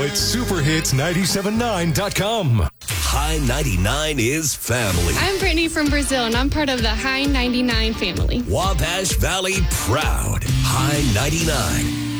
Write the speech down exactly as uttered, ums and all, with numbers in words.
Now it's super hits nine seven nine dot com. High ninety-nine is family. I'm Brittany from Brazil, and I'm part of the High ninety-nine family. Wabash Valley proud. High ninety-nine.